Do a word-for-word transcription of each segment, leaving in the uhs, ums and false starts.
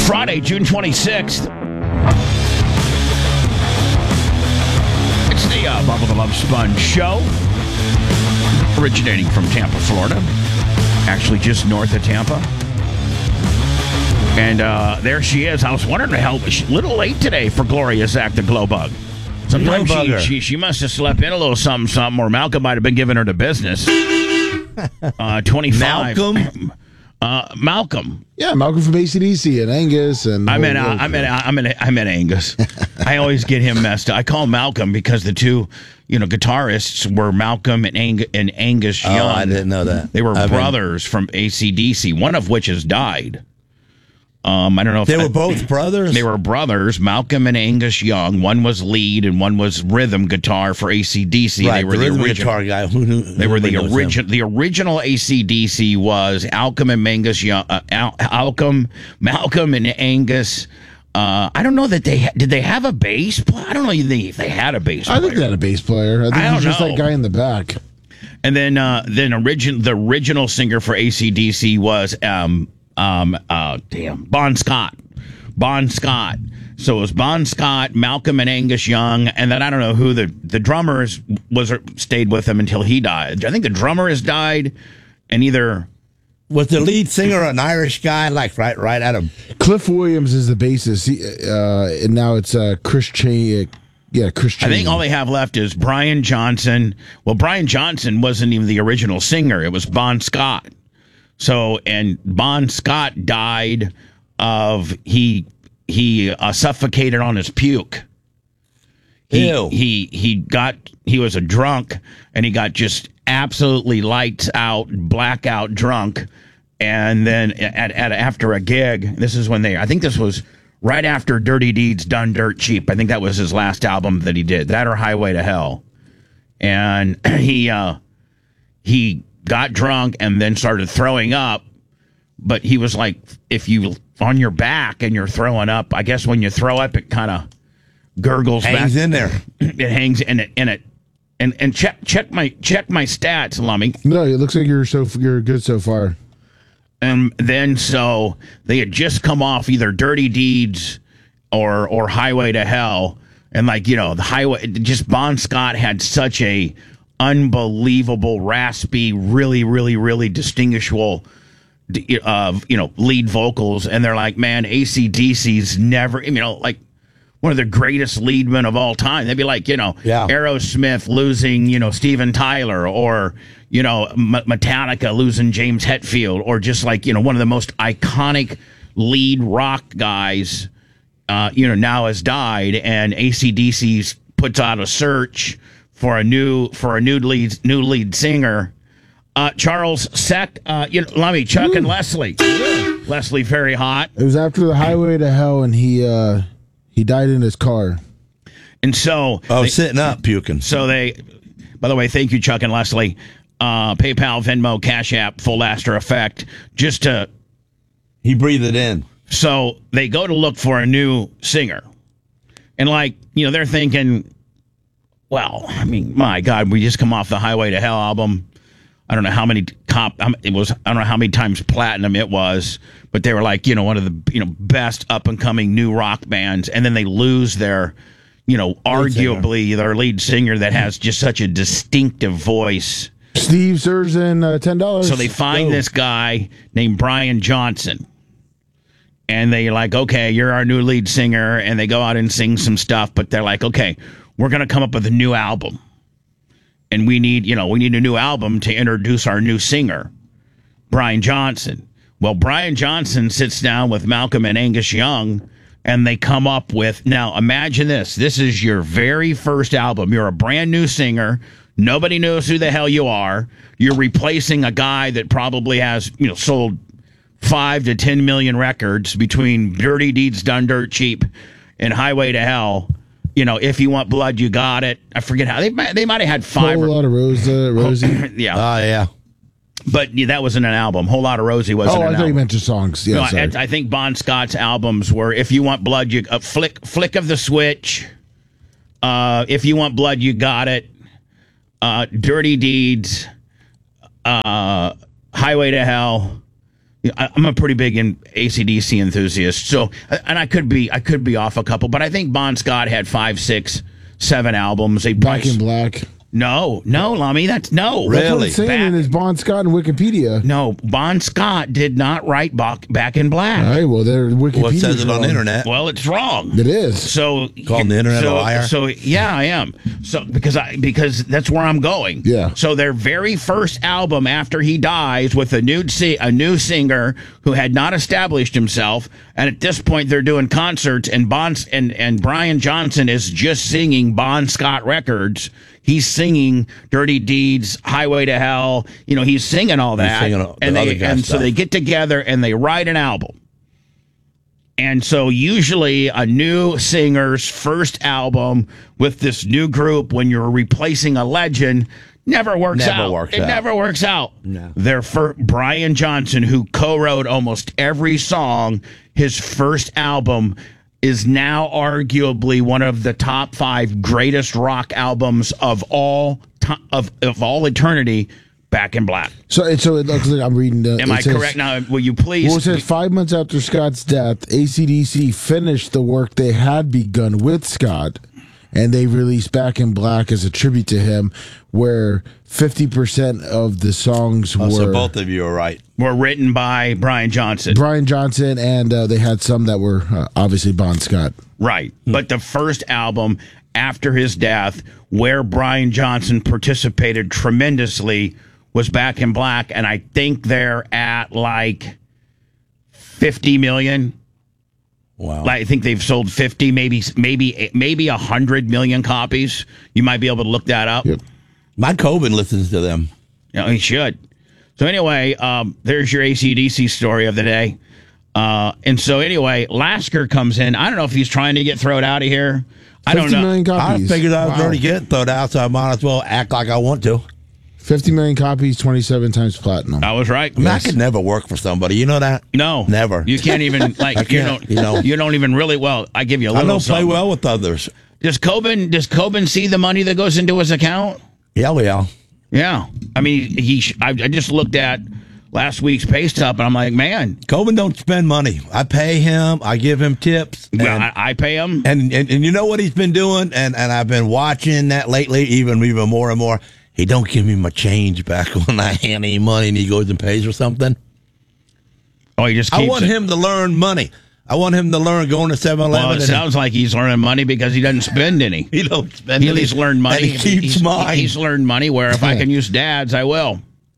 Friday, June twenty-sixth. It's the uh, Bubba the Love Sponge show, originating from Tampa, Florida. Actually, just north of Tampa. And uh, there she is. I was wondering how she's a little late today for Gloria Zach the Glow Bug. Sometimes she, she she must have slept in a little something, something, or Malcolm might have been giving her the business. Uh, twenty-five. Malcolm? Uh, Malcolm. Yeah, Malcolm from A C D C and Angus and. I mean, I mean, I mean, I mean Angus. I always get him messed up. I call him Malcolm because the two, you know, guitarists were Malcolm and, Ang- and Angus Young. Oh, I didn't know that. They were I brothers mean, from A C D C. One of which has died. Um, I don't know if they were I, both brothers. They were brothers, Malcolm and Angus Young. One was lead and one was rhythm guitar for A C D C. Right, they were the, the rhythm original guitar guy. Who knew? They were the original. The original A C D C was Malcolm and Angus Young. Uh, Al- Malcolm, Malcolm and Angus. Uh, I don't know that they ha- did. They have a bass player? I don't know if they had a bass player. I think they had a bass player. I think I he's don't just know. that guy in the back. And then, uh, then origin the original singer for A C D C was um um uh damn Bon Scott. Bon Scott. So it was Bon Scott, Malcolm and Angus Young, and then I don't know who the the drummer is, was stayed with him until he died. I think the drummer has died, and either was the lead singer an Irish guy, like right right out of Cliff Williams is the bassist, he, uh, and now it's uh, Chris Cheney. Uh, yeah, Chris Cheney. I think all they have left is Brian Johnson. Well, Brian Johnson wasn't even the original singer; it was Bon Scott. So, and Bon Scott died of he he uh, suffocated on his puke. He, Ew. he he got he was a drunk and he got just absolutely lights out, blackout drunk, and then at, at after a gig, this is when they I think this was right after Dirty Deeds Done Dirt Cheap. I think that was his last album that he did, that or Highway to Hell, and he uh, he got drunk and then started throwing up. But he was like, if you on your back and you're throwing up, I guess when you throw up, it kind of gurgles hangs back. in there. It hangs in it in it, and and check check my check my stats, Lummy. No, it looks like you're so you're good so far. And then so they had just come off either Dirty Deeds or or Highway to Hell, and like you know the highway. Just Bon Scott had such a unbelievable, raspy, really, really, really distinguishable. Of uh, you know lead vocals, and they're like, man, A C D C's never, you know, like one of the greatest lead men of all time. They'd be like, you know, yeah. Aerosmith losing, you know, Steven Tyler, or you know, M- Metallica losing James Hetfield, or just like you know, one of the most iconic lead rock guys, uh, you know, now has died, and A C D C puts out a search for a new for a new lead new lead singer. Uh, Charles Sec, uh, you know, let me Chuck Ooh. and Leslie. Leslie, very hot. It was after the Highway to Hell, and he uh, he died in his car. And so, oh, they, sitting up, puking. So they, by the way, thank you, Chuck and Leslie. Uh, PayPal, Venmo, Cash App, Full After Effect, just to. He breathed it in. So they go to look for a new singer, and like you know, they're thinking, well, I mean, my God, we just come off the Highway to Hell album. I don't know how many cop it was. I don't know how many times platinum it was, but they were like, you know, one of the you know best up and coming new rock bands, and then they lose their, you know, arguably their lead singer that has just such a distinctive voice. Steve Zerzin, uh, ten dollars. So they find Go. this guy named Brian Johnson, and they're like, okay, you're our new lead singer, and they go out and sing some stuff, but they're like, okay, we're gonna come up with a new album. And we need, you know, we need a new album to introduce our new singer, Brian Johnson. Well, Brian Johnson sits down with Malcolm and Angus Young, and they come up with, now imagine this. This is your very first album. You're a brand new singer. Nobody knows who the hell you are. You're replacing a guy that probably has, you know, sold five to ten million records between Dirty Deeds Done Dirt Cheap and Highway to Hell. You know, If You Want Blood, You Got It. I forget how they they might have had five. Whole lot of Rose, uh, Rosie. yeah. Oh yeah. But yeah, that wasn't an album. Whole Lot of Rosie wasn't. Oh, an I thought album. you meant just songs. Yeah, no, sorry. I, I think Bon Scott's albums were "If You Want Blood, You uh, Flick Flick of the Switch," uh, "If You Want Blood, You Got It," uh, "Dirty Deeds," uh, "Highway to Hell," I- I'm a pretty big in A C D C enthusiast. So, and I could be I could be off a couple, but I think Bon Scott had five, six, seven albums. They Back probably- in Black. No, no, Lummy, that's no. Really? That's what it's saying Back- in his Bon Scott and Wikipedia. No, Bon Scott did not write Back, Back in Black. All right, well, there Wikipedia. Well, it says it on the internet. Well, it's wrong. It is. So Calling the internet so, a liar? So yeah, I am. So because I because that's where I'm going. Yeah. So their very first album after he dies with a new si- a new singer who had not established himself, and at this point they're doing concerts, and Bon and and Brian Johnson is just singing Bon Scott records. He's singing Dirty Deeds, Highway to Hell. You know, he's singing all that, singing all the and other they guy's and so stuff. they get together and they write an album. And so usually a new singer's first album with this new group, when you're replacing a legend, never works Never out. works it out. never works out. No. Their fir- Brian Johnson, who co-wrote almost every song, his first album is now arguably one of the top five greatest rock albums of all ti of of all eternity. Back in Black. So, it- so it looks like I'm reading. The, Am it I says- correct? Now, will you please? Well, it says five months after Scott's death, A C D C finished the work they had begun with Scott, and they released Back in Black as a tribute to him, where fifty percent of the songs Oh, were so both of you are right. were written by Brian Johnson. Brian Johnson, and uh, they had some that were uh, obviously Bon Scott. Right. But the first album after his death, where Brian Johnson participated tremendously, was Back in Black. And I think they're at like fifty million. Wow. Like, I think they've sold fifty, maybe, maybe, maybe one hundred million copies. You might be able to look that up. Yep. My Coben listens to them. You know, he should. So anyway, um, there's your A C D C story of the day. Uh, and so anyway, Lasker comes in. I don't know if he's trying to get thrown out of here. I don't fifty know. million copies. I figured I was Wow. already getting thrown out, so I might as well act like I want to. fifty million copies, twenty-seven times platinum. I was right. I mean, I could never work for somebody. You know that? No, Never. You can't even like I you can't, don't you know. you don't even really well. I give you a I little. don't play something. well with others. Does Coben does Coben see the money that goes into his account? Yeah, yeah. Yeah, I mean he. sh- I, I just looked at last week's pay stub and I'm like, man, Coben don't spend money. I pay him. I give him tips. And, well, I, I pay him. and, and and you know what he's been doing, and and I've been watching that lately, even even more and more. He don't give me my change back when I hand him money, and he goes and pays for something. Oh, he just. Keeps I want it. him to learn money. I want him to learn going to seven eleven. Well, it sounds like he's learning money because he doesn't spend any. he don't spend He, any. he's learned money. And he keeps he's, mine. He's learned money where if I can use Dad's, I will.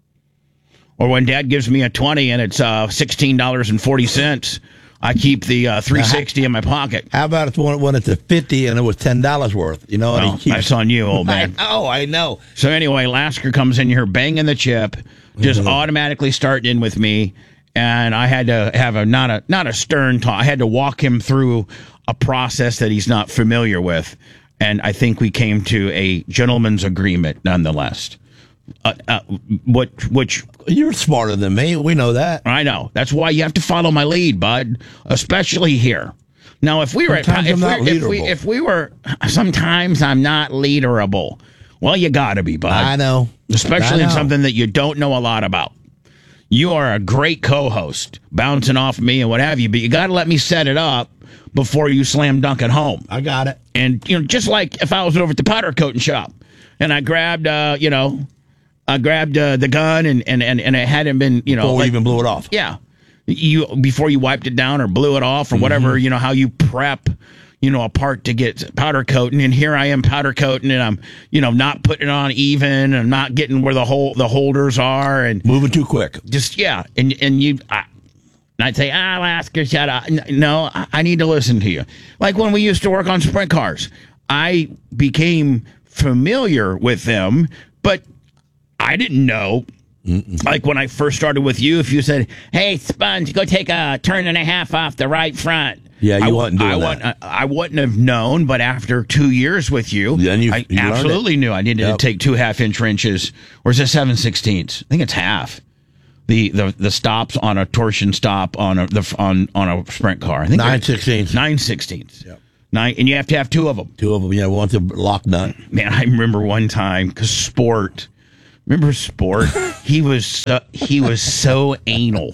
Or when Dad gives me a twenty and it's uh, sixteen dollars and forty cents, I keep the uh, three sixty in my pocket. How about if when, when it's a fifty and it was ten dollars worth? You know, and Well, he keeps. that's on you, old man. I know, I know. So anyway, Lasker comes in here banging the chip, just Mm-hmm. automatically starting in with me, and I had to have a not a not a stern talk. I had to walk him through a process that he's not familiar with, and I think we came to a gentleman's agreement nonetheless. Uh, uh, what which You're smarter than me. We know that. I know that's why you have to follow my lead, bud, especially here. Now, if we were at, Sometimes if, I'm not we, if we leaderable. if we were sometimes I'm not leaderable. Well, you got to be, bud. I know. Especially I in know. something that you don't know a lot about. You are a great co-host, bouncing off me and what have you, but you got to let me set it up before you slam dunk it home. I got it. And you know, just like if I was over at the powder coating shop and I grabbed, uh, you know, I grabbed uh, the gun and and and and it hadn't been, you know, Before we like- even blew it off. yeah, you before you wiped it down or blew it off or whatever, Mm-hmm. you know how you prep, you know, a part to get powder coating, and here I am powder coating, and I'm, you know, not putting it on even, and not getting where the hole the holders are, and Moving too quick. just yeah, and and you, I, and I'd say, ah, Lasker, shut up. N- No, I I need to listen to you. Like when we used to work on sprint cars, I became familiar with them, but I didn't know. Like when I first started with you, if you said, "Hey, Sponge, go take a turn and a half off the right front," Yeah, you I, wasn't doing I that. Wouldn't, I, I wouldn't have known. But after two years with you, Then you- I you learned it. absolutely knew I needed Yep. to take two half-inch wrenches, or is it seven sixteenths? I think it's half. The, the the stops on a torsion stop on a the on on a sprint car. I think Nine they're- sixteenths. Nine sixteenths. Yep. Nine, and you have to have two of them. Two of them, yeah, one's a lock nut. Man, I remember one time because Sport. Remember Sport? He was so, he was so anal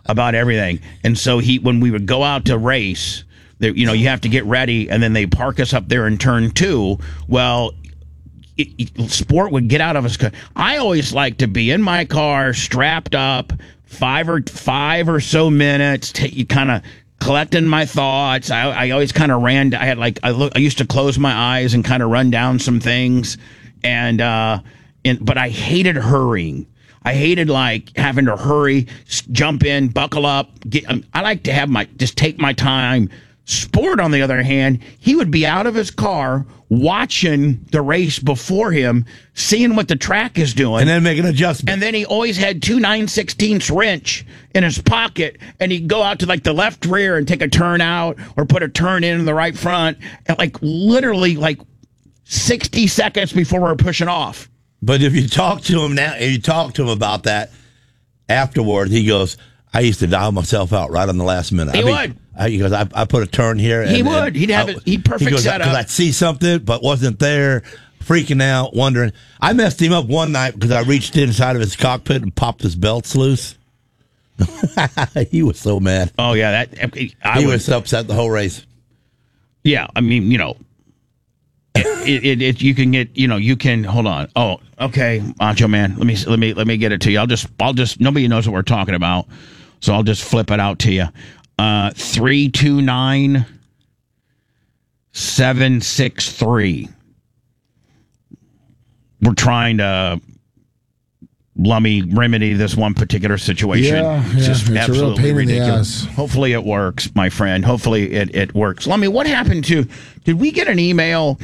about everything. And so he, when we would go out to race, there, you know, you have to get ready, and then they park us up there in turn two. Well, it, it, Sport would get out of his car. I always like to be in my car, strapped up, five or five or so minutes, t- kind of collecting my thoughts. I, I always kind of ran. I had like I look. I used to close my eyes and kind of run down some things, and uh, and but I hated hurrying. I hated like having to hurry, s- jump in, buckle up. Get, um, I like to have my just take my time. Sport, on the other hand, he would be out of his car watching the race before him, seeing what the track is doing, And then make an adjustment. and then he always had two nine sixteenths wrench in his pocket, and he'd go out to like the left rear and take a turn out or put a turn in the right front, and like literally like sixty seconds before we're pushing off. But if you talk to him now, if you talk to him about that afterward, he goes, I used to dial myself out right on the last minute. He I mean, would. I, he goes, I, I put a turn here. He and, would. and He'd have I- it- he'd perfect he goes, setup. Because I'd see something, but wasn't there, freaking out, wondering. I messed him up one night because I reached inside of his cockpit and popped his belts loose. He was so mad. Oh yeah, that I he would, was upset the whole race. Yeah, I mean, you know, it, it, it you can get, you know, you can hold on. Oh, okay, Macho Man. Let me let me let me get it to you. I'll just I'll just nobody knows what we're talking about, so I'll just flip it out to you. Uh, three two nine seven six three. We're trying to Lummy remedy this one particular situation. Yeah, it's yeah, just it's a real absolutely pain in the ridiculous. ass. Hopefully it works, my friend. Hopefully it, it works. Lummy, what happened to, did we get an email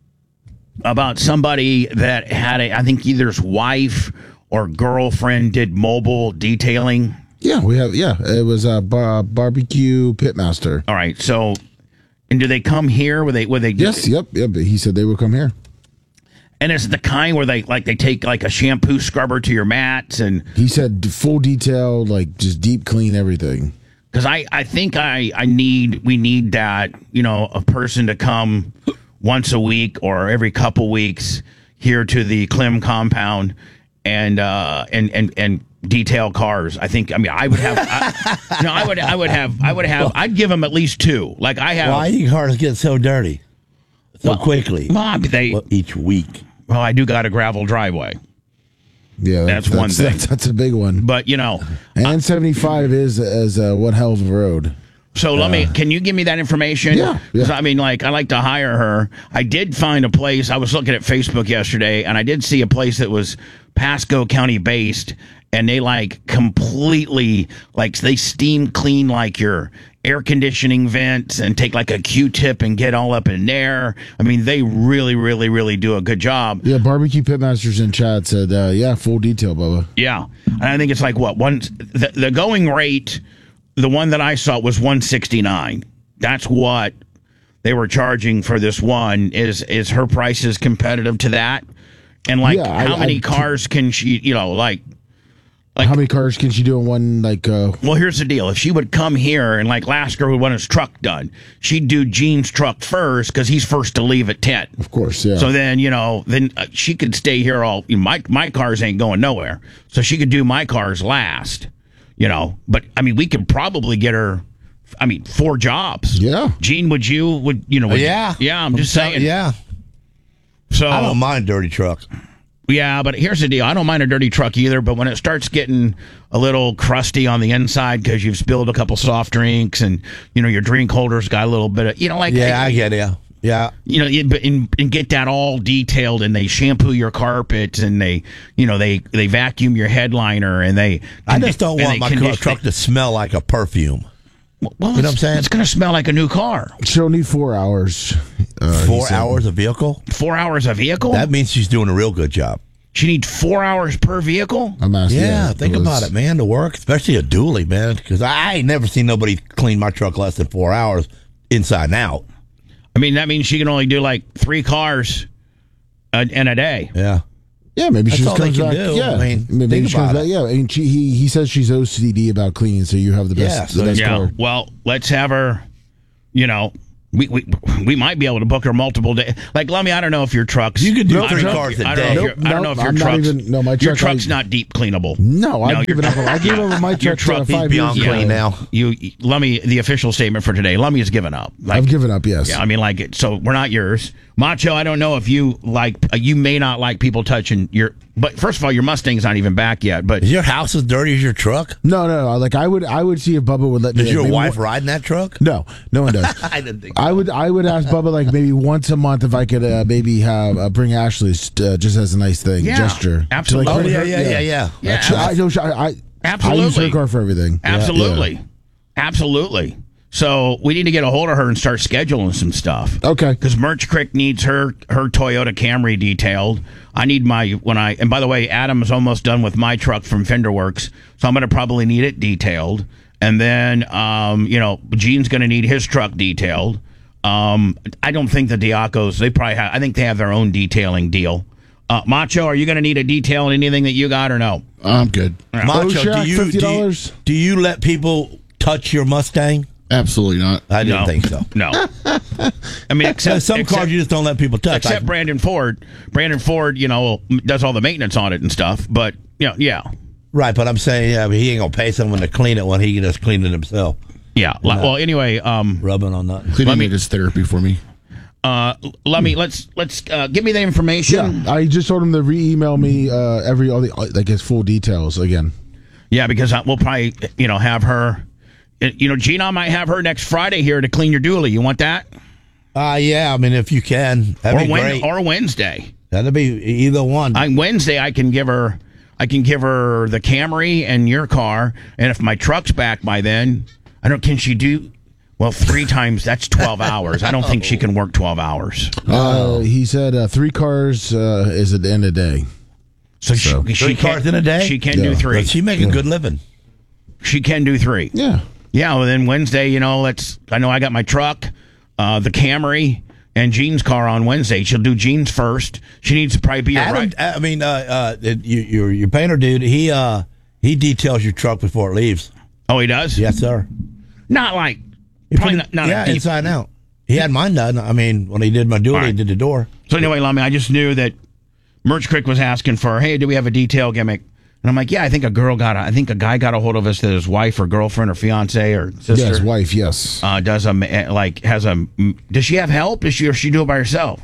about somebody that had a, I think either his wife or girlfriend did mobile detailing? Yeah, we have. Yeah, it was a bar- barbecue pitmaster. All right, so, and do they come here? Were they, were they? Yes, yep, yep. He said they would come here. And is it the kind where they, like, they take like a shampoo scrubber to your mats and, He said d- full detail, like just deep clean everything. because I, I think I, I need, we need that, you know, a person to come once a week or every couple weeks here to the Clem compound and, uh, and, and, and detail cars. I think, I mean, I would have, I, no, I would, I would have, I would have, I'd give them at least two. Like I have. Why you cars get so dirty so Well, quickly? Well, they, Well, each week. well, I do got a gravel driveway, Yeah, that- That's one thing. That's, that's a big one. but you know, And seventy-five is is uh, one hell of a road. so let me, can you give me that information? Yeah, yeah. 'Cause, I mean, like, I like to hire her. I did find a place. I was looking at Facebook yesterday, and I did see a place that was Pasco County based, and they, like, completely, like, they steam clean, like, your air conditioning vents and take, like, a Q-tip and get all up in there. I mean, they really, really, really do a good job. Yeah, barbecue pitmasters in chat said, uh, yeah, full detail, Bubba. Yeah. And I think it's like, what, one, the, the going rate, the one that I saw was one sixty-nine. That's what they were charging for this one. Is is her prices competitive to that? And like, Yeah, I- how many I- cars can she, you know, like, Like- How many cars can she do in one? Like, uh, well, here's the deal. If she would come here and like Lasker would want his truck done, she'd do Gene's truck first because he's first to leave at ten. of course, yeah. So then, you know, then uh, she could stay here all. You know, my my cars ain't going nowhere, so she could do my cars last. You know, but I mean, we could probably get her. I mean, four jobs. Yeah. Gene, would you? Would you know? Would, Yeah. yeah. I'm just saying. Yeah. So I don't mind dirty trucks. yeah, but here's the deal. I don't mind a dirty truck either, but when it starts getting a little crusty on the inside because you've spilled a couple soft drinks and you know your drink holder's got a little bit of, you know, like Yeah, I get it. Yeah. you know, and, and, and get that all detailed, and they shampoo your carpets, and they, you know, they they vacuum your headliner, and they. I just don't and want they my condition- truck to smell like a perfume. Well, You know what I'm it's- saying? It's going to smell like a new car. She'll need four hours. Uh, he Four said. hours a vehicle? Four hours a vehicle. That means she's doing a real good job. She needs four hours per vehicle. I'm asking. Yeah, think was- about it, man, to work, especially a dually, man, because I ain't never seen nobody clean my truck less than four hours inside and out. I mean, that means she can only do like three cars a, in a day. Yeah. Yeah, maybe she That's just all they comes can back. do. Yeah, I mean, maybe think she comes about back. it. Yeah, I mean, she, he he says she's O C D about cleaning, so you have the best, Yeah, so the best Yeah. car. Well, let's have her. You know, We, we we might be able to book her multiple days. Like, Lummy, I don't know if your truck's. You could do I three don't know cars if, a I don't day. know if your, Nope, I don't know nope, if your I'm not truck's. even- no, my your truck, truck's I- not deep cleanable. No, I've you're- given up. I gave up my Your truck, truck uh, is five beyond years ago. clean now. You, Lummy, the official statement for today. Lummy has given up. Like, I've given up. Yes. Yeah, I mean, like, it, so we're not yours. Macho, I don't know if you like, uh, you may not like people touching your, but first of all, your Mustang's not even back yet, but Is your house as dirty as your truck? No, no, no. Like I would, I would see if Bubba would let me. Does like, your maybe wife one- ride in that truck? No, no one does. I didn't think. I would, I would ask Bubba like maybe once a month if I could uh, maybe have uh, bring Ashley uh, just as a nice thing, Yeah, gesture. to, absolutely. like, Oh bring yeah, her- yeah, yeah, yeah. Yeah, Actually, I, no, I, I, I use Absolutely. her car for everything. absolutely. Yeah. Absolutely. So we need to get a hold of her and start scheduling some stuff. Okay. Because Merch Crick needs her her Toyota Camry detailed. I need my when I and by the way, Adam's almost done with my truck from Fenderworks, so I'm going to probably need it detailed. And then, um, you know, Gene's going to need his truck detailed. Um, I don't think the Diacos, they probably have. I think they have their own detailing deal. Uh, Macho, are you going to need a detail on anything that you got or no? I'm good. Macho, Shack, do you, do fifty you dollars? do you let people touch your Mustang? Absolutely not. I didn't No. think so. No. I mean, except Some except, cars you just don't let people touch. except I- Brandon Ford. Brandon Ford, you know, does all the maintenance on it and stuff. But you know, yeah, right, but I'm saying yeah, but he ain't gonna pay someone to clean it when he can just clean it himself. yeah. Li- Well, anyway, um, Rubbing on nothing. Cleaning me- it is therapy for me. uh, let me let's let's uh, give me the information. Yeah, I just told him to re-email me uh, every all the like his full details again. Yeah, because I, we'll probably you know have her. You know, Gina might have her next Friday here to clean your dually. You want that? Uh yeah, I mean if you can, that'd Or be Wen- great. or Wednesday. That'd be either one. On Wednesday, I can give her, I can give her the Camry and your car, and if my truck's back by then, I don't. Can she do? Well, three times that's twelve hours. I don't think she can work twelve hours. Uh, he said uh, three cars uh, is at the end of the day. So, she, Three she cars can, in a day? She can Yeah. do three. But she make a good living. She can do three. Yeah. Yeah. Well, then Wednesday, you know, let's. I know I got my truck, uh, the Camry, and Jean's car on Wednesday. She'll do Jean's first. She needs to probably be a Adam, right. I mean, uh, uh, you, your your painter dude, he uh, he details your truck before it leaves. Oh, he does. Yes, sir. Not like. He Probably put- not, not yeah, a deep. inside out. He had mine done. I mean, when he did my dually, All right. he did the door. So anyway, Lummy, I just knew that Merch Crick was asking for, hey, do we have a detail gimmick? And I'm like, yeah, I think a girl got, a, I think a guy got a hold of us that his wife or girlfriend or fiance or sister Yeah, his wife. Yes. uh, does a ma- like has a. Does she have help? Does she or she do it by herself?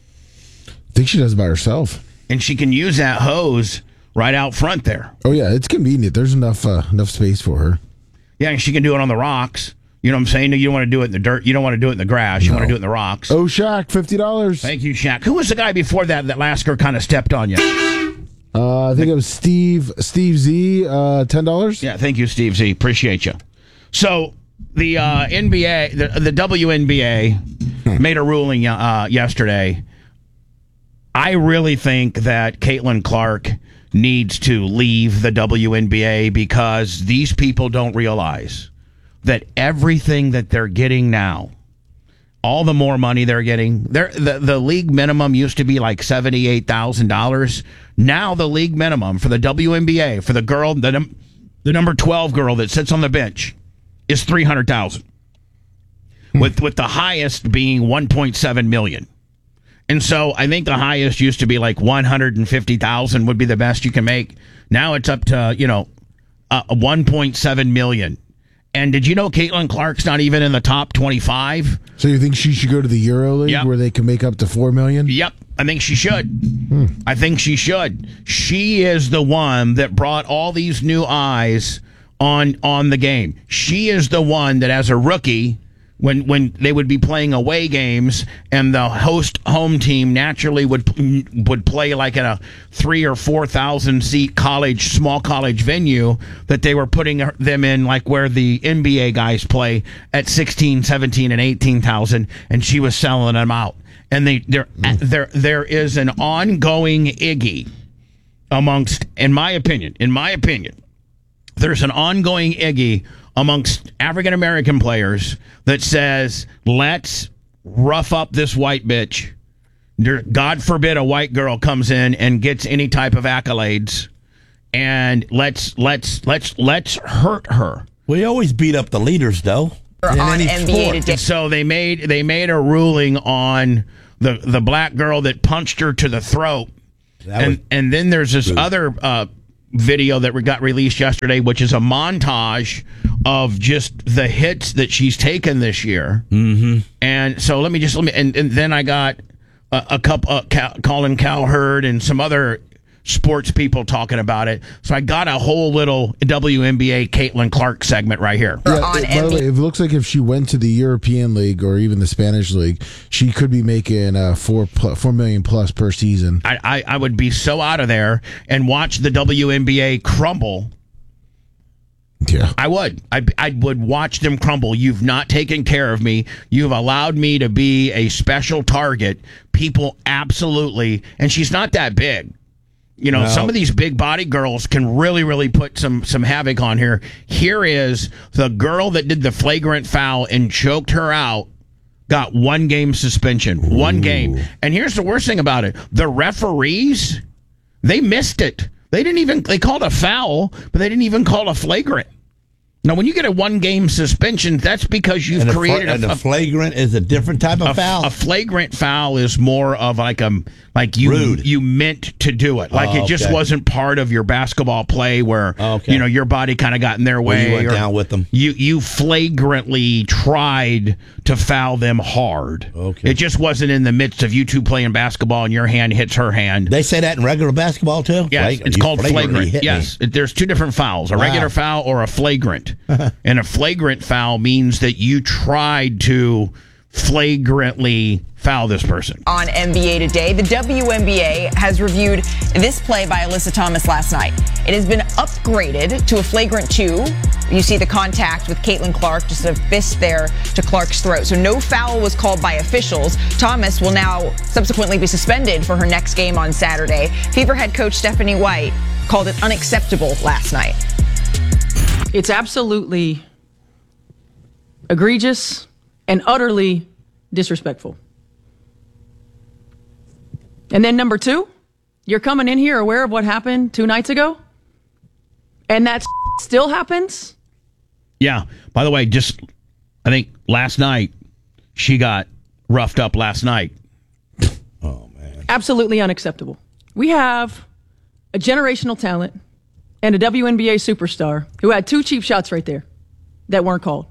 I think she does it by herself. And she can use that hose right out front there. Oh yeah, it's convenient. There's enough uh, enough space for her. Yeah, and she can do it on the rocks. You know what I'm saying? You don't want to do it in the dirt. You don't want to do it in the grass. You want to do it in the rocks. Oh, Shaq, fifty dollars. Thank you, Shaq. Who was the guy before that that Lasker kind of stepped on you? Uh, I think it was Steve Steve Z. Uh, ten dollars. Yeah, thank you, Steve Z. Appreciate you. So the uh, N B A, the, the W N B A, made a ruling uh, yesterday. I really think that Caitlin Clark needs to leave the W N B A because these people don't realize that everything that they're getting now, all the more money they're getting, they're, the, the league minimum used to be like seventy-eight thousand dollars. Now the league minimum for the W N B A, for the girl, the, num- the number twelve girl that sits on the bench, is three hundred thousand dollars, hmm. with, with the highest being one point seven million dollars. And so I think the highest used to be like one hundred fifty thousand would be the best you can make. Now it's up to, you know, uh, one point seven million dollars. And did you know Caitlin Clark's not even in the top twenty-five? So you think she should go to the Euro League Yep. where they can make up to four million? Yep, I think she should. I think she should. She is the one that brought all these new eyes on on the game. She is the one that, as a rookie, when when they would be playing away games and the host home team naturally would would play like in a three or four thousand seat college small college venue, that they were putting them in like where the N B A guys play at sixteen, seventeen, and eighteen thousand, and she was selling them out. And they there there there is an ongoing Iggy amongst, in my opinion, in my opinion, there's an ongoing Iggy amongst African American players that says, let's rough up this white bitch. There, God forbid a white girl comes in and gets any type of accolades, and let's let's let's let's hurt her. We always beat up the leaders, though. In on any N B A sport. Today. So they made they made a ruling on the the black girl that punched her to the throat, That was and and then there's this other uh, video that got released yesterday, which is a montage of just the hits that she's taken this year. Mm-hmm. And so let me just let me and, and then I got a, a couple uh, Cal, Colin Cowherd and some other sports people talking about it. So I got a whole little W N B A Caitlin Clark segment right here. Yeah, on it, by the N B A. way, it looks like if she went to the European League or even the Spanish League, she could be making uh, four pl- four million plus per season. I, I, I would be so out of there and watch the W N B A crumble. Yeah, I would. I, I would watch them crumble. You've not taken care of me. You've allowed me to be a special target. People absolutely, and she's not that big. You know, No. some of these big body girls can really, really put some some havoc on here. Here is the girl that did the flagrant foul and choked her out. Got one game suspension. One game. And here's the worst thing about it. The referees, they missed it. They didn't even, they called a foul, but they didn't even call a flagrant. Now, when you get a one-game suspension, that's because you've and a, created and a, a flagrant is a different type of a, foul. a flagrant foul is more of like a like you Rude. you meant to do it. Like Oh, it just okay. wasn't part of your basketball play where Okay. you know your body kind of got in their Well, way. you went or down with them. You you flagrantly tried to foul them hard. Okay. It just wasn't in the midst of you two playing basketball and your hand hits her hand. They say that in regular basketball too. Yes, Flag- it's you called flagrantly flagrant. hit me. Yes, it, there's two different fouls: a Wow. regular foul or a flagrant. And a flagrant foul means that you tried to flagrantly foul this person. On N B A Today, the W N B A has reviewed this play by Alyssa Thomas last night. It has been upgraded to a flagrant two. You see the contact with Caitlin Clark, just a fist there to Clark's throat. So no foul was called by officials. Thomas will now subsequently be suspended for her next game on Saturday. Fever head coach Stephanie White called it unacceptable last night. It's absolutely egregious and utterly disrespectful. And then number two, you're coming in here aware of what happened two nights ago, and that still happens? Yeah. By the way, just I think last night she got roughed up last night. Oh man. Absolutely unacceptable. We have a generational talent and a W N B A superstar who had two cheap shots right there that weren't called.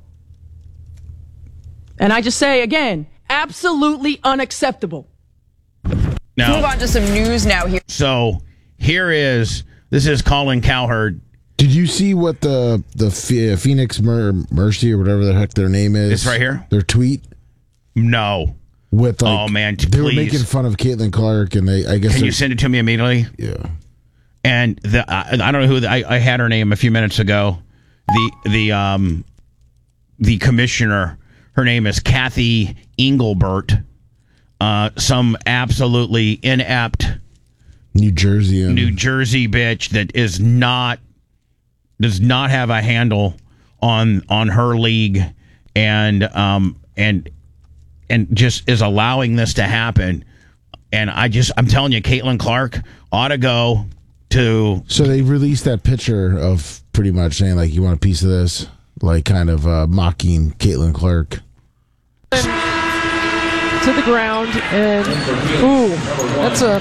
And I just say again, absolutely unacceptable. Let's move Now, on to some news now here. so here is this is Colin Cowherd. Did you see what the the Ph- Phoenix Mer- Mercy or whatever the heck their name is? It's right here? Their tweet No. with like, Oh, man, they were please. making fun of Caitlin Clark, and they I guess Can they're- you send it to me immediately? yeah. And the I, I don't know who the, I, I had her name a few minutes ago. The the um the commissioner, her name is Kathy Engelbert. Uh, some absolutely inept New Jersey and New Jersey bitch that is not does not have a handle on on her league and um and and just is allowing this to happen. And I just I'm telling you, Caitlin Clark ought to go to So they released that picture of pretty much saying like, you want a piece of this, like kind of uh, mocking Caitlin Clark. To the ground, and ooh, that's a,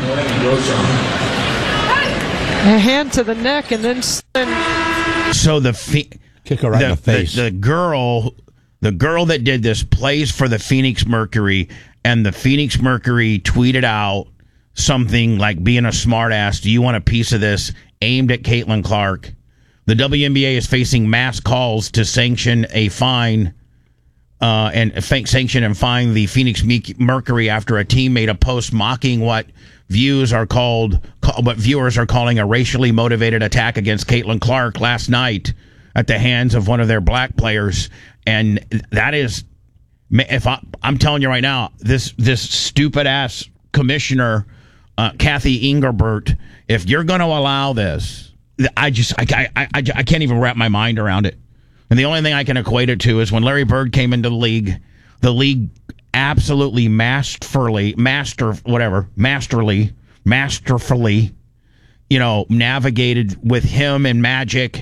a hand to the neck, and then so the fe- Kick her right in the face. The, the girl, the girl that did this plays for the Phoenix Mercury, and the Phoenix Mercury tweeted out something like being a smartass. Do you want a piece of this? Aimed at Caitlin Clark. The W N B A is facing mass calls to sanction a fine uh, and fa- sanction and fine the Phoenix Mercury after a team made a post mocking what views are called what viewers are calling a racially motivated attack against Caitlin Clark last night at the hands of one of their black players. And that is, if I, I'm telling you right now, this this stupid ass commissioner, uh, Kathy Engelbert, if you're going to allow this, I just I, I, I, I can't even wrap my mind around it. And the only thing I can equate it to is when Larry Bird came into the league, the league absolutely masterfully, master, whatever, masterly, masterfully, you know, navigated with him and Magic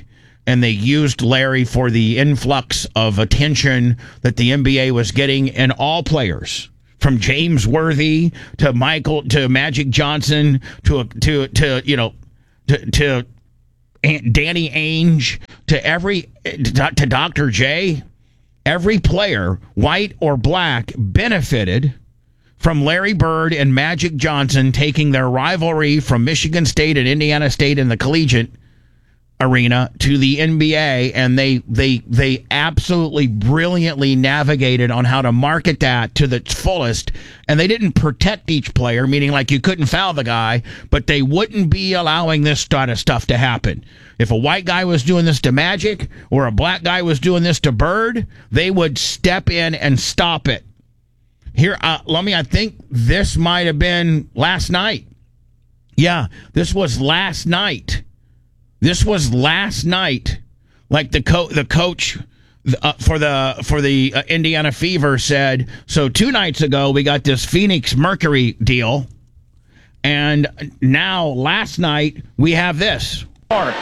and they used Larry for the influx of attention that the N B A was getting in all players, from James Worthy to Michael to Magic Johnson to to to you know to, to Danny Ainge to every to Doctor J. Every player, white or black, benefited from Larry Bird and Magic Johnson taking their rivalry from Michigan State and Indiana State in the collegiate arena to the N B A, and they they they absolutely brilliantly navigated on how to market that to the fullest. And they didn't protect each player, meaning like you couldn't foul the guy, but they wouldn't be allowing this kind of stuff to happen. If a white guy was doing this to Magic or a black guy was doing this to Bird, they would step in and stop it. Here, uh, let me, I think this might have been last night. Yeah, this was last night. This was last night. Like the co- the coach uh, for the for the uh, Indiana Fever said, so two nights ago we got this Phoenix Mercury deal, and now last night we have this. Park.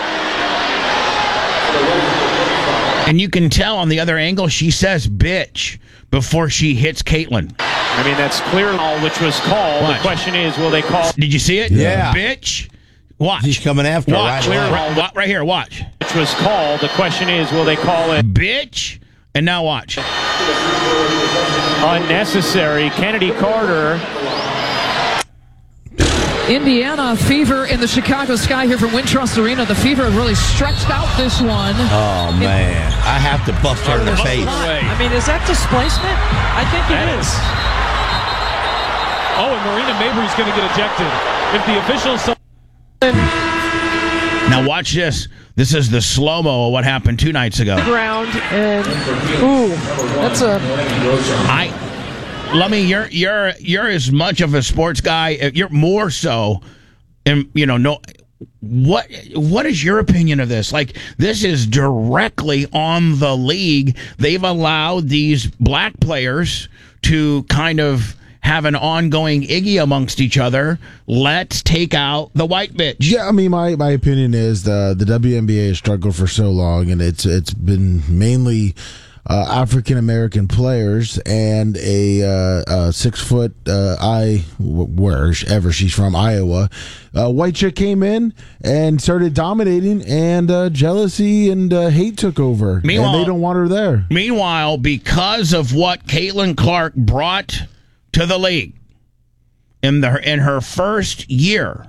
And you can tell on the other angle she says bitch before she hits Caitlin. I mean, that's clear, which was called. Watch. The question is, will they call? Did you see it? Yeah. Bitch. Watch. He's coming after her Watch. right away. Right, wa- right here. Watch. Which was called. The question is, will they call it? Bitch. And now watch. Unnecessary. Kennedy Carter. Indiana Fever in the Chicago Sky here from Wintrust Arena. The Fever have really stretched out this one. Oh, man. I have to bust her in the face. I mean, is that displacement? I think it That is. Oh, and Marina Mabry's going to get ejected. If the officials... Now watch this. This is the slow-mo of what happened two nights ago. Ground and ooh, that's a. I, let me. You're you're you're as much of a sports guy. You're more so, and you know no. What what is your opinion of this? Like, this is directly on the league. They've allowed these black players to kind of have an ongoing Iggy amongst each other. Let's take out the white bitch. Yeah, I mean, my, my opinion is the the W N B A has struggled for so long, and it's it's been mainly uh, African American players and a, uh, a six foot uh, I wherever she's from, Iowa. Uh, white chick came in and started dominating, and uh, jealousy and uh, hate took over. Meanwhile- and they don't want her there. Meanwhile, because of what Caitlin Clark brought to the league in the in her first year,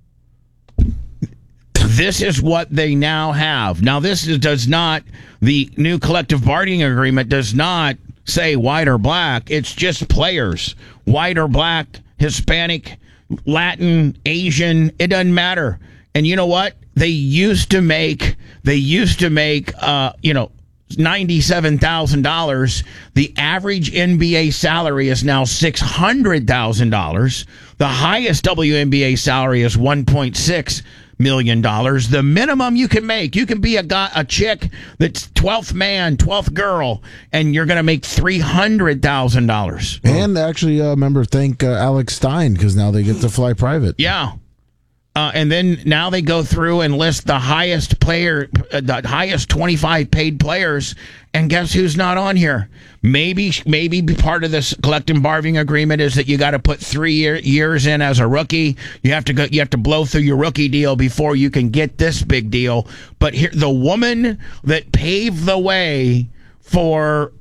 this is what they now have. Now, this is, does not, the new collective bargaining agreement does not say white or black. It's just players, white or black, Hispanic, Latin, Asian. It doesn't matter. And you know what? They used to make. They used to make. Uh, you know. ninety-seven thousand dollars. The average N B A salary is now six hundred thousand dollars. The highest W N B A salary is one point six million dollars. The minimum you can make, you can be a guy, a chick that's twelfth man, twelfth girl, and you're going to make three hundred thousand dollars. And actually, uh, remember, thank uh, Alex Stein, because now they get to fly private. Yeah. Uh, and then now they go through and list the highest player, uh, the highest twenty-five paid players, and guess who's not on here? Maybe, maybe part of this collective bargaining agreement is that you got to put three year, years in as a rookie. You have to go. You have to blow through your rookie deal before you can get this big deal. But here, the woman that paved the way for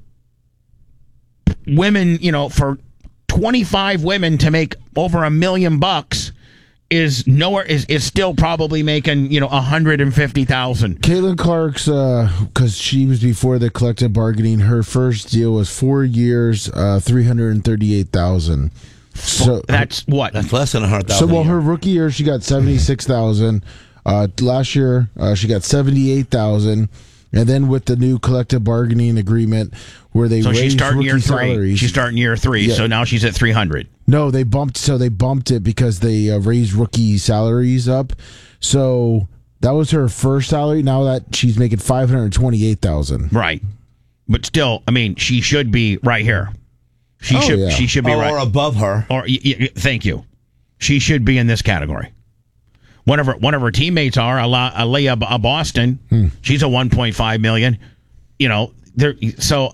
women, you know, for twenty-five women to make over a million bucks, is nowhere is, is still probably making, you know, a hundred and fifty thousand. Caitlin Clark's, uh, because she was before the collective bargaining, her first deal was four years, uh, three hundred and thirty-eight thousand. So That's what? That's less than a hundred so thousand. well, her rookie year she got seventy-six thousand. Uh, last year uh, she got seventy-eight thousand, and then with the new collective bargaining agreement where they So she's raised starting rookie year three. salaries. She's starting year three. Yeah. So now she's at three hundred. No, they bumped. So they bumped it because they uh, raised rookie salaries up. So that was her first salary. Now that she's making five hundred twenty-eight thousand. Right. But still, I mean, she should be right here. She Oh, should. yeah. She should be or, right. or above her. Or y- y- thank you. She should be in this category. One of her one of her teammates are Ala- Aliyah B- Boston. Hmm. She's a one point five million. You know, there. So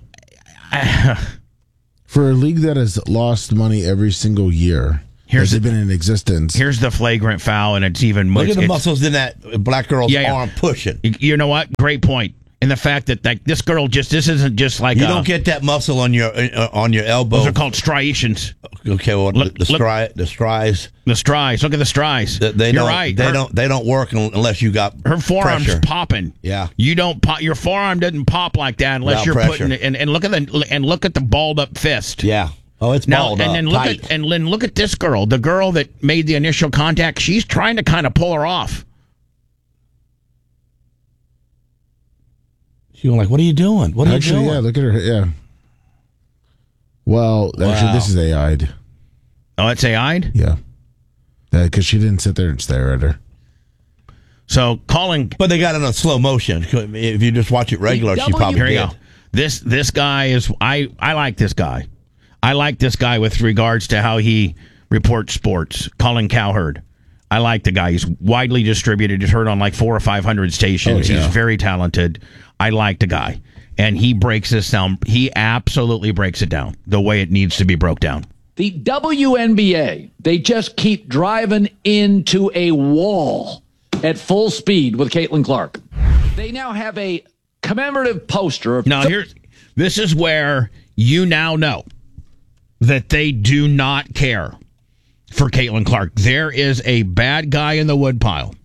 For a league that has lost money every single year, Here's has the- it been in existence? here's the flagrant foul, and it's even Look much. at the it's- muscles in that black girl's Yeah, yeah. arm pushing. You, you know what? Great point. And the fact that like this girl just this isn't just like You a, don't get that muscle on your uh, on your elbow. those are called striations. Okay, well, Look- the, the, look- stri- the strides. The strides. Look at the strides. They, they You're don't, right. They her, don't. They don't work un- unless you got Her forearm's pressure. popping. Yeah. You don't pop. Your forearm doesn't pop like that unless Without you're pressure. putting it. And, and look at the and look at the balled up fist. Yeah. Oh, it's Now balled and up, then look tight. at and then look at this girl. The girl that made the initial contact. She's trying to kind of pull her off. You're like, what are you doing? What are Actually, you doing? yeah, look at her. Yeah. Well, actually, Wow. this is A I'd. Oh, it's A I'd. Yeah. Because she didn't sit there and stare at her. So calling. But they got it on slow motion. If you just watch it regular, she probably Here you did. go. This this guy is I I like this guy. I like this guy with regards to how he reports sports. Colin Cowherd. I like the guy. He's widely distributed. He's heard on like four or five hundred stations. Oh, yeah. He's very talented. I like the guy, and he breaks this down. He absolutely breaks it down the way it needs to be broke down. The W N B A, they just keep driving into a wall at full speed with Caitlin Clark. They now have a commemorative poster of Now here's this is where you now know that they do not care for Caitlin Clark. There is a bad guy in the woodpile.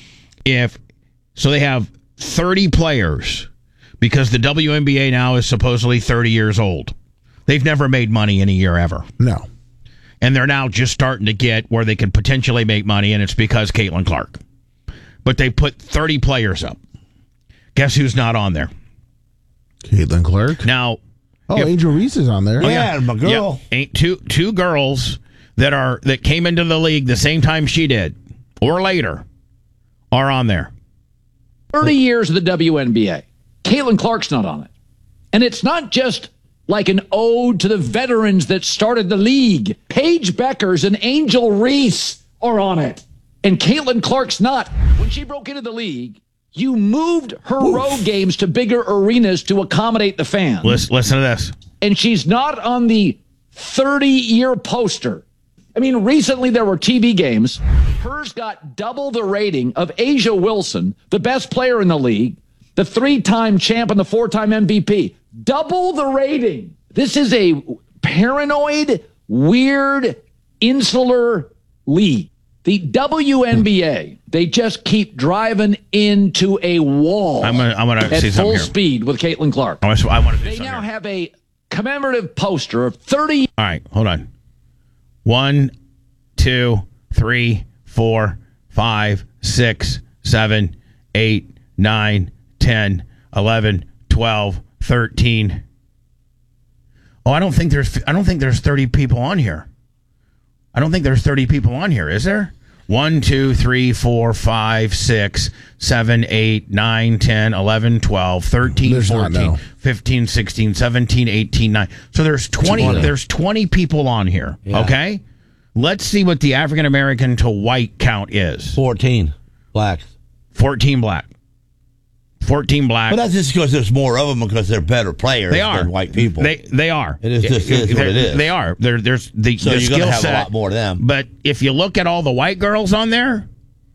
If so, they have thirty players because the W N B A now is supposedly thirty years old. They've never made money in a year ever. No. And they're now just starting to get where they can potentially make money, and it's because Caitlin Clark. But they put thirty players up. Guess who's not on there? Caitlin Clark. Now, Oh, if- Angel Reese is on there. Yeah, my girl. Yeah, ain't two two girls that are that came into the league the same time she did or later are on there. thirty years of the W N B A. Caitlin Clark's not on it. And it's not just like an ode to the veterans that started the league. Paige Beckers and Angel Reese are on it. And Caitlin Clark's not. When she broke into the league, you moved her road games to bigger arenas to accommodate the fans. Listen, listen to this. And she's not on the thirty-year poster. I mean, recently there were T V games. Hers got double the rating of Asia Wilson, the best player in the league, the three-time champ and the four-time M V P. Double the rating. This is a paranoid, weird, insular league. The W N B A, they just keep driving into a wall I'm gonna I'm gonna at see something full here. speed with Caitlin Clark. I want to, I want to do They something now here. have a commemorative poster of thirty. All right, hold on. One, two, three, four, five, six, seven, eight, nine, ten, eleven, twelve, thirteen. Oh, I don't think there's I don't think there's thirty people on here. I don't think there's thirty people on here, is there? One, two, three, four, five, six, seven, eight, nine, ten, eleven, twelve, thirteen, There's not, fourteen, no. fifteen, sixteen, seventeen, eighteen, nine. So there's twenty there's twenty people on here. Yeah. Okay? Let's see what the African American to white count is. fourteen blacks. fourteen black. fourteen black. But that's just because there's more of them because they're better players They are than white people. They they are. It is just is what They're- it is. They are. There there's the, So the you're gonna skill have a set. lot more of them. But if you look at all the white girls on there,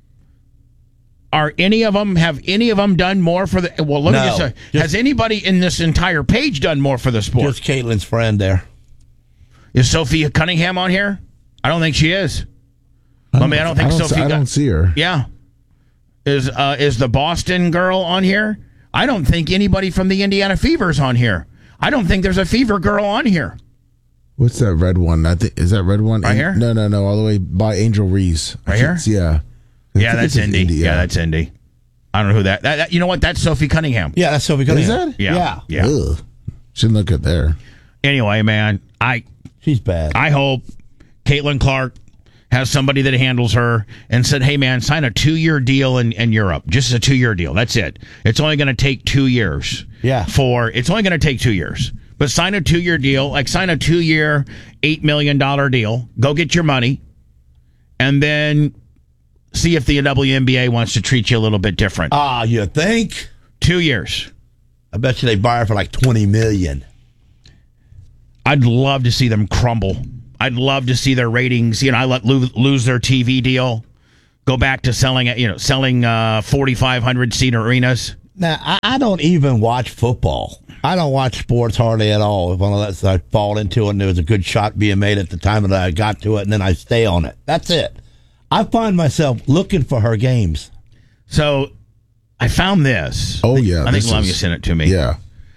are any of them have any of them done more for the? Well, let me No, just say, just- has anybody in this entire page done more for the sport? Just Caitlin's friend there. Is Sophia Cunningham on here? I don't think she is. I, mean, I don't think I don't, Sophia. I don't see her. Yeah. Is uh, is the Boston girl on here? I don't think anybody from the Indiana Fever's on here. I don't think there's a Fever girl on here. What's that red one? I think is that red one Right here? No, no, no. All the way by Angel Reese. I Right think here? it's- Yeah. I Yeah, think that's it's Indy. Indy, Yeah. that's Indy. I don't know who that, that, that. You know what? That's Sophie Cunningham. Yeah, that's Sophie Is Cunningham. that? Yeah. Yeah. Ugh. Shouldn't look good there. Anyway, man, I She's bad. I hope Caitlin Clark has somebody that handles her and said, hey, man, sign a two-year deal in, in Europe. Just a two-year deal. That's it. It's only going to take two years. Yeah. For it's only going to take two years. But sign a two-year deal. Like sign a two-year, eight million dollars deal. Go get your money. And then see if the W N B A wants to treat you a little bit different. Ah, you think? Two years. I bet you they buy her for like twenty million. I'd love to see them crumble. I'd love to see their ratings, you know, I let lose, lose their T V deal, go back to selling, you know, selling uh, forty-five hundred seat arenas. Now, I, I don't even watch football. I don't watch sports hardly at all. Unless I fall into it and there was a good shot being made at the time that I got to it, and then I stay on it. That's it. I find myself looking for her games. So I found this. Oh, yeah. I think this Love is- you sent it to me. Yeah.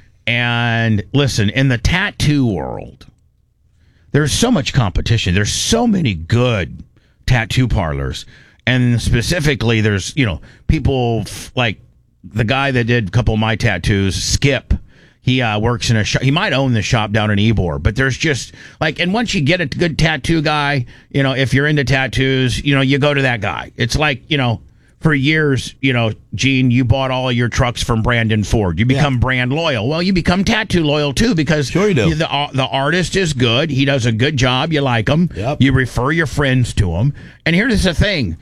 And listen, in the tattoo world, there's so much competition. There's so many good tattoo parlors. And specifically, there's, you know, people f- like the guy that did a couple of my tattoos, Skip. He uh, works in a shop. He might own the shop down in Ybor, but there's just like, and once you get a good tattoo guy, you know, if you're into tattoos, you know, you go to that guy. It's like, you know, for years, you know, Gene, you bought all of your trucks from Brandon Ford. You become Yeah. brand loyal. Well, you become tattoo loyal too because Sure you do. the uh, the artist is good. He does a good job. You like him. Yep. You refer your friends to him. And here's the thing.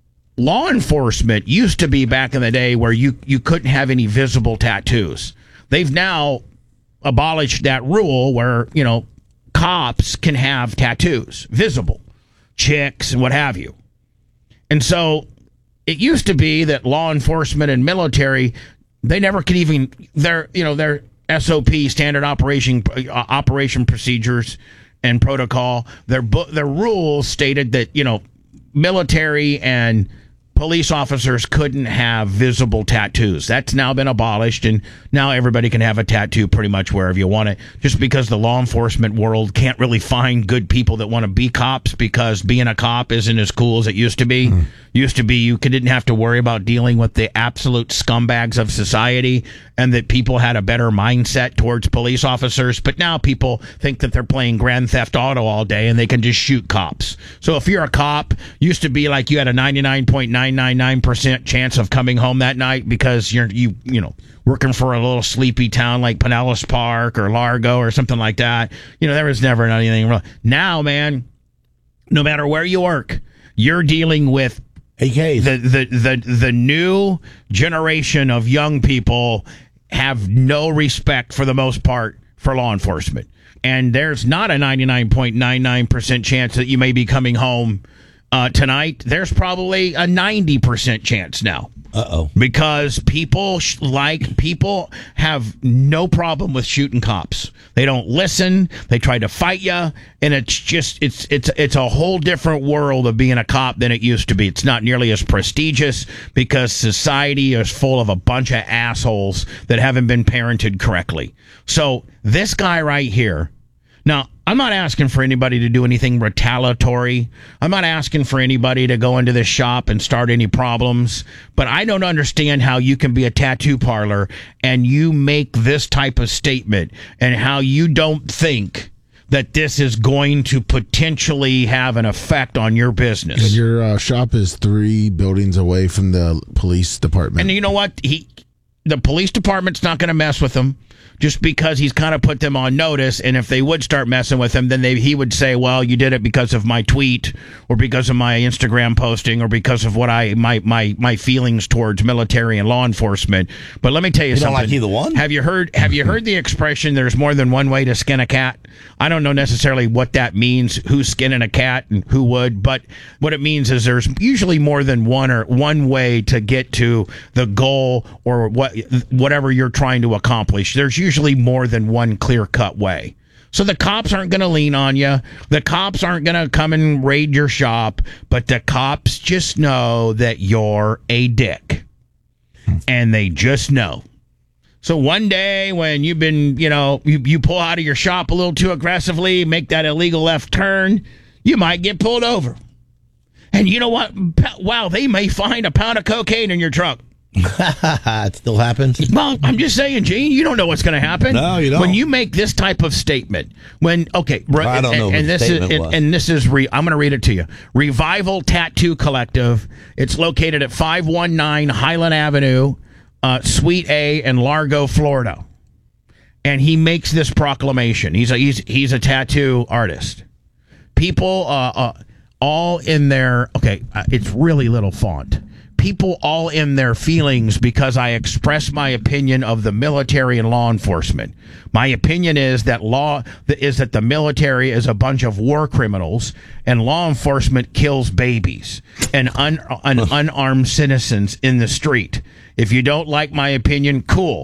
Law enforcement used to be back in the day where you, you couldn't have any visible tattoos. They've now abolished that rule where, you know, cops can have tattoos, visible, chicks and what have you. And so it used to be that law enforcement and military, they never could even, their, you know, their S O P, standard operation uh, operation procedures and protocol, their bu- their rules stated that, you know, military and police officers couldn't have visible tattoos. That's now been abolished, and now everybody can have a tattoo pretty much wherever you want it, just because the law enforcement world can't really find good people that want to be cops because being a cop isn't as cool as it used to be. Mm. Used to be you didn't have to worry about dealing with the absolute scumbags of society, and that people had a better mindset towards police officers. But now people think that they're playing Grand Theft Auto all day and they can just shoot cops. So if you're a cop, used to be like you had a ninety-nine point nine nine nine percent chance of coming home that night because you're you you know working for a little sleepy town like Pinellas Park or Largo or something like that. You know, there was never anything wrong. Now, man, no matter where you work, you're dealing with A Ks. The, the the the new generation of young people have no respect for the most part for law enforcement. And there's not a ninety-nine point nine nine percent chance that you may be coming home uh, tonight. There's probably a ninety percent chance now. Uh-oh. Because people sh- like people have no problem with shooting cops. They don't listen. They try to fight you, and it's just it's it's it's a whole different world of being a cop than it used to be. It's not nearly as prestigious because society is full of a bunch of assholes that haven't been parented correctly. So this guy right here. Now, I'm not asking for anybody to do anything retaliatory. I'm not asking for anybody to go into this shop and start any problems. But I don't understand how you can be a tattoo parlor and you make this type of statement and how you don't think that this is going to potentially have an effect on your business. And your uh, shop is three buildings away from the police department. And you know what? He, the police department's not going to mess with him. Just because he's kind of put them on notice, and if they would start messing with him, then they, he would say, well, you did it because of my tweet, or because of my Instagram posting, or because of what I my my, my feelings towards military and law enforcement. But let me tell you, You something. don't like either one? Have you heard have you heard the expression, there's more than one way to skin a cat? I don't know necessarily what that means, who's skinning a cat and who would, but what it means is there's usually more than one or one way to get to the goal or what whatever you're trying to accomplish. There's usually more than one clear-cut way. So the cops aren't going to lean on you. The cops aren't going to come and raid your shop, but the cops just know that you're a dick. And they just know. So one day when you've been, you know, you, you pull out of your shop a little too aggressively, make that illegal left turn, you might get pulled over. And you know what? Wow, they may find a pound of cocaine in your trunk. It still happens. Well, I'm just saying, Gene, you don't know what's going to happen. No, you don't. When you make this type of statement, when okay, re- I don't and, know what and the this statement is was. and, and this is re- I'm going to read it to you. Revival Tattoo Collective. It's located at five one nine Highland Avenue, uh, Suite A, in Largo, Florida. And he makes this proclamation. He's a he's he's a tattoo artist. People, uh, uh, all in their, okay, uh, it's really little font. People all in their feelings because I express my opinion of the military and law enforcement. My opinion is that law is that the military is a bunch of war criminals and law enforcement kills babies and, un, and unarmed citizens in the street. If you don't like my opinion, cool.